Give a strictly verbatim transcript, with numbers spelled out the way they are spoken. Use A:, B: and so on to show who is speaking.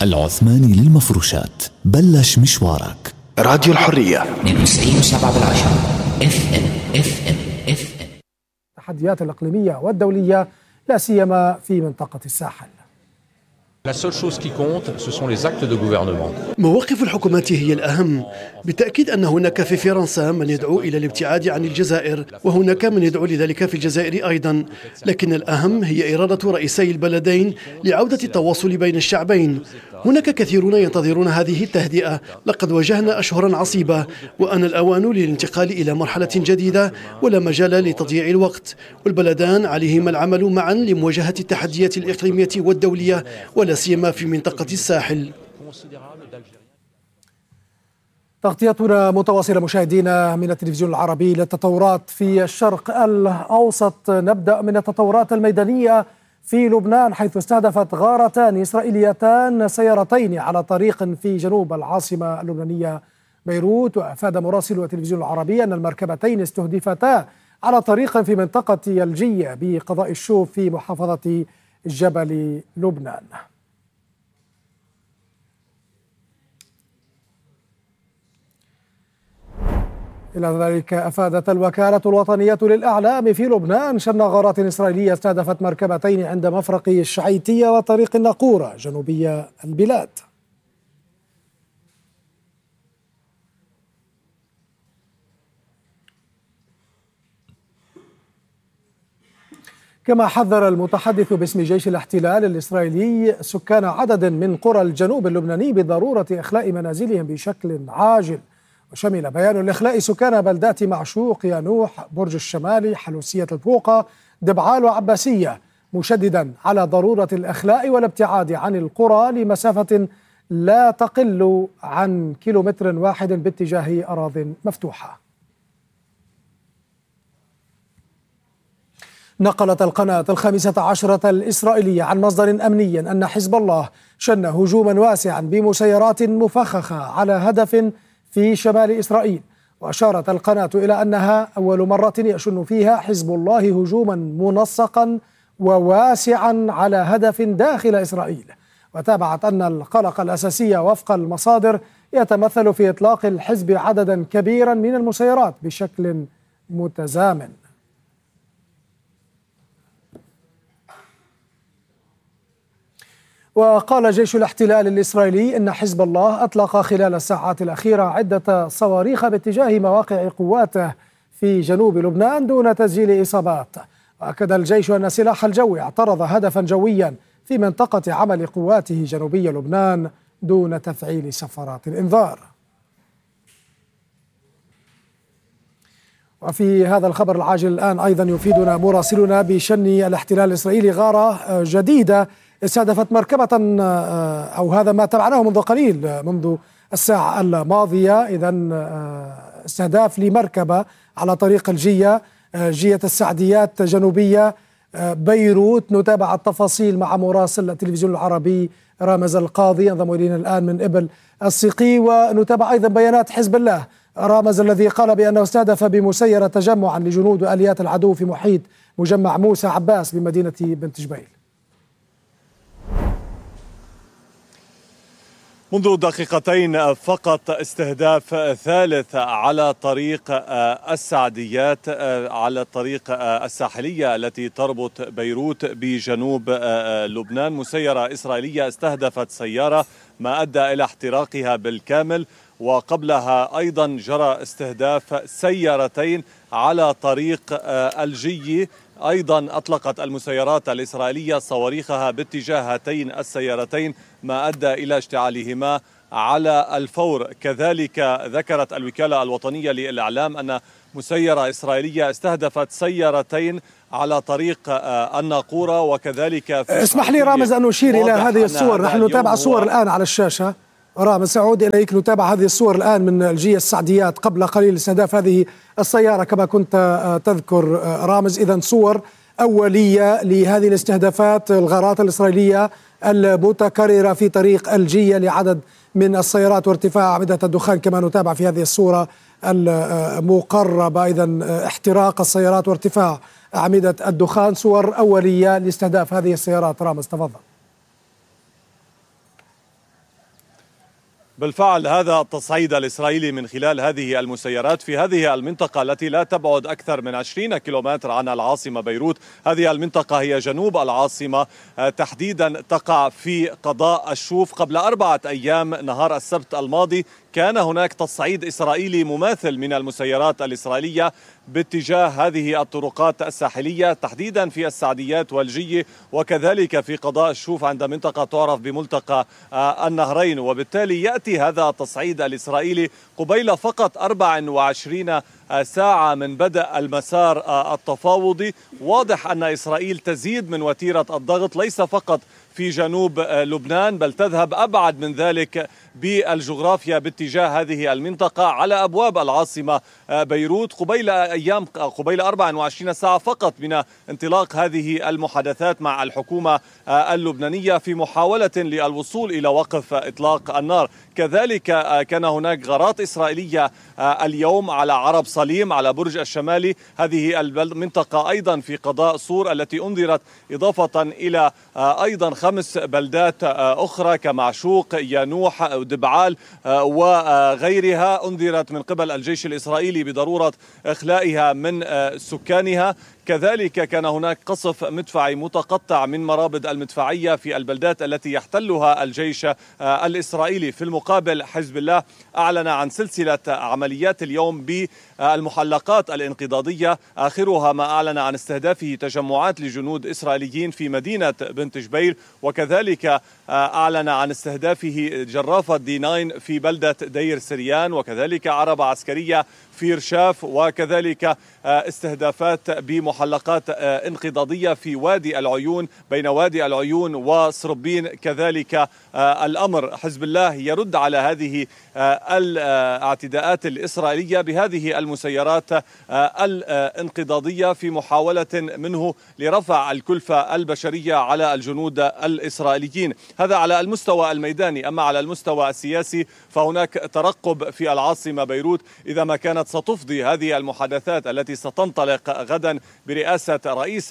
A: العثماني للمفروشات. بلش مشوارك.
B: راديو الحرية
C: اثنين وتسعين وسبعة بالعشرة اف ام اف ام اف ام.
D: التحديات الإقليمية والدولية لا سيما في منطقة الساحل.
E: La seule chose qui compte, ce sont les actes de gouvernement.
F: مواقف الحكومات هي الأهم. بالتأكيد أن هناك في فرنسا من يدعو إلى الابتعاد عن الجزائر، وهناك من يدعو لذلك في الجزائر أيضا، لكن الأهم هي إرادة رئيسي البلدين لعودة التواصل بين الشعبين. هناك كثيرون ينتظرون هذه التهدئة. لقد واجهنا أشهرا عصيبة، وأن الأوان للانتقال إلى مرحلة جديدة ولا مجال لتضييع الوقت، والبلدان عليهما العمل معا لمواجهة التحديات الإقليمية والدولية ولا سيما في منطقة الساحل.
D: تغطيتنا متواصلة مشاهدينا من التلفزيون العربي للتطورات في الشرق الأوسط. نبدأ من التطورات الميدانية في لبنان، حيث استهدفت غارتان إسرائيليتان سيارتين على طريق في جنوب العاصمة اللبنانية بيروت. وأفاد مراسل التلفزيون العربي أن المركبتين استهدفتا على طريق في منطقة الجية بقضاء الشوف في محافظة جبل لبنان. إلى ذلك أفادت الوكالة الوطنية للإعلام في لبنان شن غارات إسرائيلية استهدفت مركبتين عند مفرق الشعيتية وطريق الناقورة جنوبي البلاد. كما حذر المتحدث باسم جيش الاحتلال الإسرائيلي سكان عدد من قرى الجنوب اللبناني بضرورة إخلاء منازلهم بشكل عاجل. وشمل بيان الإخلاء سكان بلدات معشوق، يانوح، برج الشمالي، حلوسية البوقة، دبعال وعباسية، مشددا على ضرورة الإخلاء والابتعاد عن القرى لمسافة لا تقل عن كيلومتر واحد باتجاه أراضٍ مفتوحة. نقلت القناة الخامسة عشرة الإسرائيلية عن مصدر أمني أن حزب الله شن هجوما واسعا بمسيرات مفخخة على هدف في شمال إسرائيل. وأشارت القناة إلى أنها أول مرة يشن فيها حزب الله هجوما منسقا وواسعا على هدف داخل إسرائيل. وتابعت أن القلق الأساسي وفق المصادر يتمثل في إطلاق الحزب عددا كبيرا من المسيرات بشكل متزامن. وقال جيش الاحتلال الإسرائيلي إن حزب الله أطلق خلال الساعات الأخيرة عدة صواريخ باتجاه مواقع قواته في جنوب لبنان دون تسجيل إصابات. وأكد الجيش أن السلاح الجوي اعترض هدفا جويا في منطقة عمل قواته جنوبي لبنان دون تفعيل صفارات الإنذار. وفي هذا الخبر العاجل الآن أيضا يفيدنا مراسلنا بشن الاحتلال الإسرائيلي غارة جديدة استهدفت مركبة، أو هذا ما تابعناه منذ قليل منذ الساعة الماضية. إذن استهداف لمركبة على طريق الجية، جية السعديات جنوبية بيروت. نتابع التفاصيل مع مراسل التلفزيون العربي رامز القاضي ينضم إلينا الآن من إبل السقي، ونتابع أيضا بيانات حزب الله. رامز الذي قال بأنه استهدف بمسيرة تجمعا لجنود وآليات العدو في محيط مجمع موسى عباس بمدينة بنت جبيل.
G: منذ دقيقتين فقط استهداف ثالث على طريق السعديات، على الطريق الساحلية التي تربط بيروت بجنوب لبنان. مسيرة إسرائيلية استهدفت سيارة ما أدى إلى احتراقها بالكامل، وقبلها أيضا جرى استهداف سيارتين على طريق الجي. أيضا أطلقت المسيرات الإسرائيلية صواريخها باتجاه هاتين السيارتين ما أدى إلى اشتعالهما على الفور. كذلك ذكرت الوكالة الوطنية للإعلام أن مسيرة إسرائيلية استهدفت سيارتين على طريق الناقورة. وكذلك
D: اسمح لي رامز أن أشير إلى هذه الصور. نحن نتابع صور الآن على الشاشة. رامز سأعود إليك. نتابع هذه الصور الآن من الجية السعديات قبل قليل استهداف هذه السيارة كما كنت تذكر رامز. إذن صور أولية لهذه الاستهدافات، الغارات الإسرائيلية المتكررة في طريق الجية لعدد من السيارات وارتفاع أعمدة الدخان كما نتابع في هذه الصورة المقربة. إذن احتراق السيارات وارتفاع أعمدة الدخان، صور أولية لاستهداف هذه السيارات. رامز تفضل.
G: بالفعل هذا التصعيد الإسرائيلي من خلال هذه المسيرات في هذه المنطقة التي لا تبعد أكثر من عشرين كيلومتر عن العاصمة بيروت. هذه المنطقة هي جنوب العاصمة، تحديدا تقع في قضاء الشوف. قبل أربعة أيام نهار السبت الماضي كان هناك تصعيد إسرائيلي مماثل من المسيرات الإسرائيلية باتجاه هذه الطرقات الساحلية، تحديدا في السعديات والجية وكذلك في قضاء الشوف عند منطقة تعرف بملتقى النهرين. وبالتالي يأتي هذا التصعيد الإسرائيلي قبيل فقط أربع وعشرين ساعة من بدء المسار التفاوضي. واضح أن إسرائيل تزيد من وتيرة الضغط ليس فقط في جنوب لبنان بل تذهب أبعد من ذلك بالجغرافيا باتجاه هذه المنطقة على أبواب العاصمة بيروت قبيل أيام قبيل أربع وعشرين ساعة فقط من انطلاق هذه المحادثات مع الحكومة اللبنانية في محاولة للوصول إلى وقف إطلاق النار. كذلك كان هناك غارات إسرائيلية اليوم على عرب صليم على برج الشمالي، هذه المنطقة أيضا في قضاء صور التي أنذرت إضافة إلى أيضا خمس بلدات أخرى كمعشوق يانوح ودبعال وغيرها أنذرت من قبل الجيش الإسرائيلي بضرورة إخلائها من سكانها. كذلك كان هناك قصف مدفعي متقطع من مرابط المدفعية في البلدات التي يحتلها الجيش الإسرائيلي. في المقابل حزب الله أعلن عن سلسلة عمليات اليوم بالمحلقات الانقضاضية، آخرها ما أعلن عن استهدافه تجمعات لجنود إسرائيليين في مدينة بنت جبيل، وكذلك أعلن عن استهدافه جرافة دي تسعة في بلدة دير سريان، وكذلك عربة عسكرية في رشاف، وكذلك استهدافات بمحلقات انقضاضية في وادي العيون بين وادي العيون وصربين. كذلك الأمر حزب الله يرد على هذه الاعتداءات الإسرائيلية بهذه المسيرات الانقضاضية في محاولة منه لرفع الكلفة البشرية على الجنود الإسرائيليين. هذا على المستوى الميداني. أما على المستوى السياسي فهناك ترقب في العاصمة بيروت إذا ما كانت ستفضي هذه المحادثات التي ستنطلق غدا برئاسة رئيس